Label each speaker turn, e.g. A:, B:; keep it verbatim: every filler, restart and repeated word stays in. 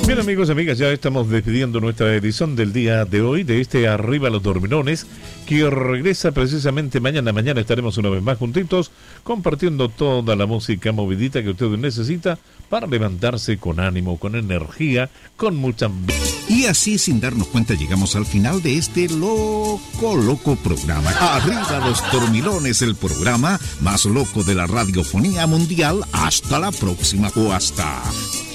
A: Bien, amigos y amigas, ya estamos despidiendo nuestra edición del día de hoy de este Arriba los Dormilones, que regresa precisamente mañana. Mañana estaremos una vez más juntitos compartiendo toda la música movidita que usted necesita para levantarse con ánimo, con energía, con mucha...
B: Y así, sin darnos cuenta, llegamos al final de este loco, loco programa. Arriba los Dormilones, el programa más loco de la radiofonía mundial. Hasta la próxima o hasta...